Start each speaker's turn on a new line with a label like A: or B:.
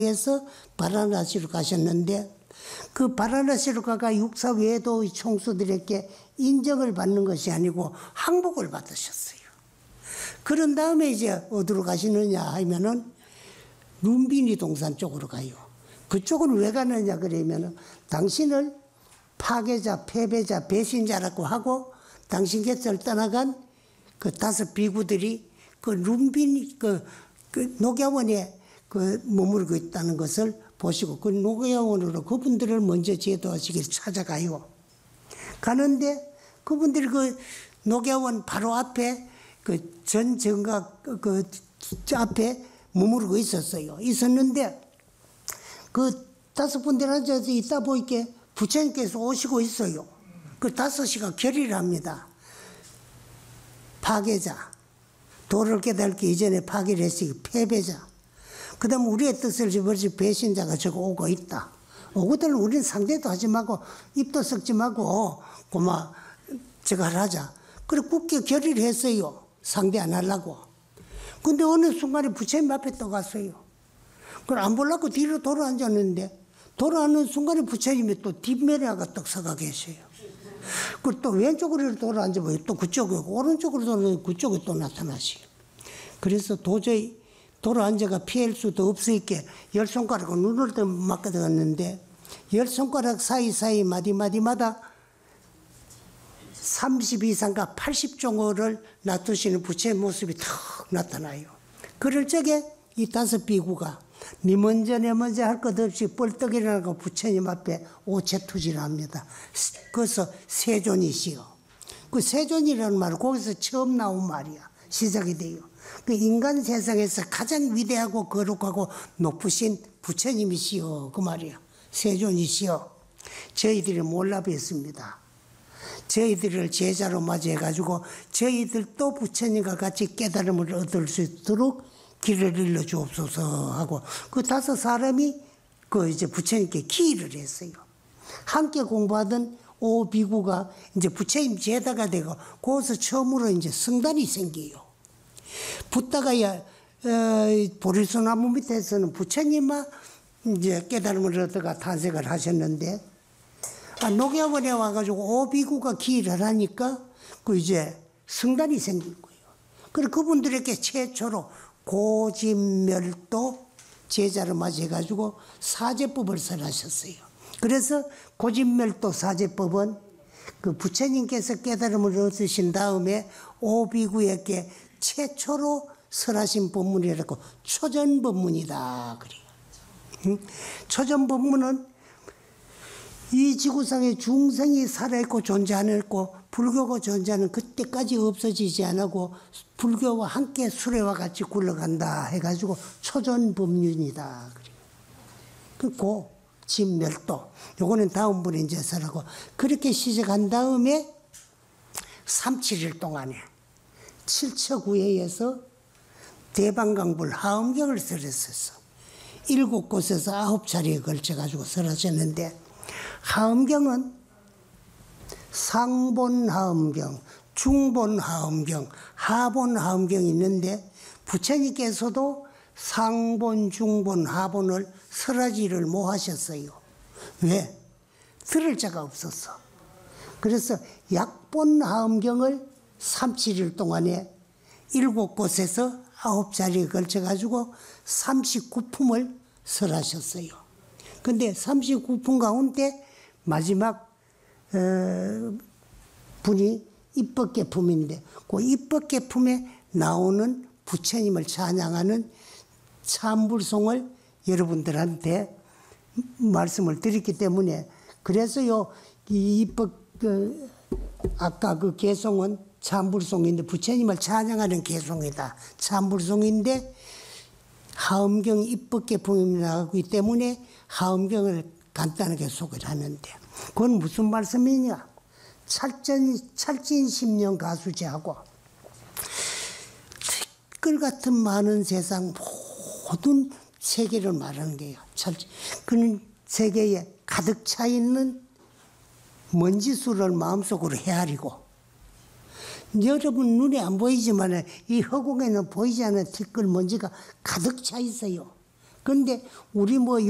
A: 에서 바라나시로 가셨는데 그 바라나시로 가가 육사 외도 총수들에게 인정을 받는 것이 아니고 항복을 받으셨어요. 그런 다음에 이제 어디로 가시느냐 하면은 룸비니 동산 쪽으로 가요. 그쪽은 왜 가느냐 그러면은 당신을 파괴자, 패배자, 배신자라고 하고 당신 곁을 떠나간 그 5 비구들이 그 룸비니 그 녹야원에 머물고 있다는 것을 보시고 그 녹야원으로 그분들을 먼저 제도하시길 찾아가요. 가는데 그분들이 그 녹야원 바로 앞에 그 전 정각 그 앞에 머무르고 있었는데 그 5분들 앉아서 있다 보니까 부처님께서 오시고 있어요. 그 5시가 결의를 합니다. 파괴자, 도를 깨닫기 이전에 파괴를 했으니 패배자. 그 다음 우리의 뜻을 저버리지 배신자가 저거 오고 있다. 오고들은 우리는 상대도 하지 말고 입도 썩지 말고 고마 저거 하자. 그래 굳게 결의를 했어요. 상대 안 하려고. 근데 어느 순간에 부처님 앞에 또 갔어요. 그걸 안 보려고 뒤로 돌아 앉았는데 돌아앉는 순간에 부처님이 또 뒷면에가 떡 서가 계셔요. 그리고 또 왼쪽으로 돌아 앉아보요. 또 그쪽에 오른쪽으로 돌아 그쪽에 또 나타나시요. 그래서 도저히 돌아 앉아가 피할 수도 없으니까 10손가락으로 눈을 더 막아들었는데 10손가락 사이사이 마디마디마다 30 이상과 80종어를 놔두시는 부처의 모습이 탁 나타나요. 그럴 적에 이 5 비구가 니 먼저 내 먼저 할 것 없이 뻘떡 일어나고 부처님 앞에 오체투지를 합니다. 그래서 세존이시여. 그 세존이라는 말은 거기서 처음 나온 말이야. 시작이 돼요. 그 인간 세상에서 가장 위대하고 거룩하고 높으신 부처님이시여. 그 말이야. 세존이시여. 저희들이 몰라 뵀습니다. 저희들을 제자로 맞이해가지고 저희들도 부처님과 같이 깨달음을 얻을 수 있도록 길을 일러 주옵소서 하고 그 5 사람이 그 이제 부처님께 기일을 했어요. 함께 공부하던 5 비구가 이제 부처님 제자가 되고 거기서 처음으로 이제 성단이 생겨요. 붓다가야 보리수나무 밑에서는 부처님만 이제 깨달음을 얻다가 탄생을 하셨는데 녹야원에 와가지고 5 비구가 기일을 하니까 그 이제 성단이 생긴 거예요. 그리고 그분들에게 최초로 고진멸도 제자를 맞이해가지고 사제법을 설하셨어요. 그래서 고진멸도 사제법은 그 부처님께서 깨달음을 얻으신 다음에 5 비구에게 최초로 설하신 법문이라고 초전법문이다 그래요. 초전법문은 이 지구상에 중생이 살아있고 존재하고 불교가 존재하는 그때까지 없어지지 않고 불교와 함께 수레와 같이 굴러간다 해가지고 초전법륜이다 그래요. 그 고진멸도 요거는 다음 분에 이제 설하고 그렇게 시작한 다음에 3, 7일 동안에 7처구회에서 대방강불 하엄경을 설했었어. 7곳에서 9차례에 걸쳐가지고 설하셨는데 하엄경은 상본 하엄경, 중본 하엄경, 하본 하엄경이 있는데 부처님께서도 상본, 중본, 하본을 설하지를 못하셨어요. 왜? 들을 자가 없었어. 그래서 약본 하엄경을 3, 7일 동안에 7곳에서 9차례에 걸쳐가지고 39품을 설하셨어요. 근데 39품 가운데 마지막 분이 입법계품인데 그 입법계품에 나오는 부처님을 찬양하는 참불송을 여러분들한테 말씀을 드렸기 때문에 그래서요 이 입법 아까 그 개송은 참불송인데 부처님을 찬양하는 개송이다. 참불송인데 하엄경 입법계품이 나오기 때문에 하엄경을 간단하게 소개를 하는데 그건 무슨 말씀이냐? 찰진 10년 가수제하고 티끌 같은 많은 세상 모든 세계를 말하는 거예요. 그는 세계에 가득 차 있는 먼지수를 마음속으로 헤아리고 여러분 눈에 안 보이지만 이 허공에는 보이지 않는 티끌 먼지가 가득 차 있어요. 근데 우리 뭐